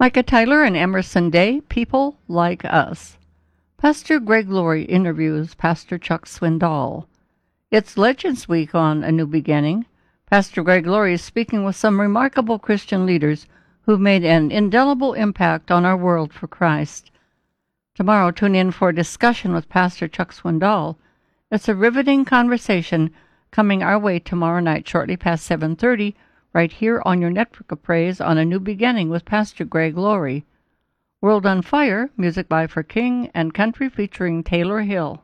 Micah Tyler and Emerson Day, People Like Us. Pastor Greg Laurie interviews Pastor Chuck Swindoll. It's Legends Week on A New Beginning. Pastor Greg Laurie is speaking with some remarkable Christian leaders who've made an indelible impact on our world for Christ. Tomorrow, tune in for a discussion with Pastor Chuck Swindoll. It's a riveting conversation coming our way tomorrow night shortly past 7:30, right here on your Network of Praise on A New Beginning with Pastor Greg Laurie. World on Fire, music by For King, and country featuring Taylor Hill.